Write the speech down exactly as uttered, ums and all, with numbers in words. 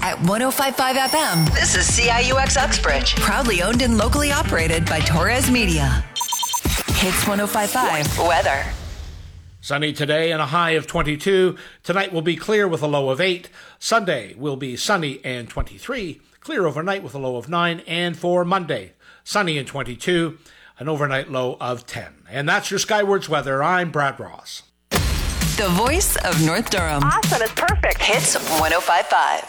at one oh five point five F M. This is C I U X Uxbridge. Proudly owned and locally operated by Torres Media. Hits one oh five point five. Weather. Sunny today and a high of twenty-two. Tonight will be clear with a low of eight. Sunday will be sunny and twenty-three. Clear overnight with a low of nine. And for Monday, sunny and twenty-two. An overnight low of ten. And that's your Skywards weather. I'm Brad Ross. The voice of North Durham. Awesome. It's perfect. Hits one oh five point five.